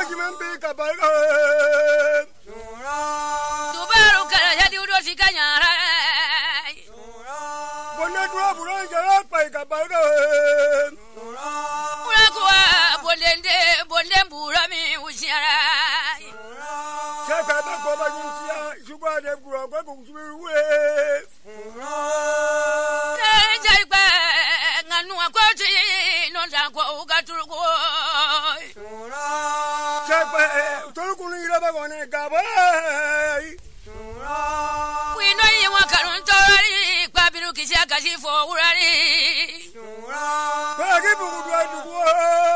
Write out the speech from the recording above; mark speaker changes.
Speaker 1: Regimen be Kabaga.
Speaker 2: Dubaru kaya di udo sikanya.
Speaker 1: Bonadra Buranga by Kabaga.
Speaker 2: Urakwa Bolembura mi usiara.
Speaker 1: Chaka Babagia, Suba de Gurago,
Speaker 2: Jaiba Nanua Quati, non Janko Gaturgo.
Speaker 1: Chaka Turkuni Rabagone Gaba.
Speaker 2: We know you want Karuntori, Babiruki Shakashi for Urari.
Speaker 1: Bagibu,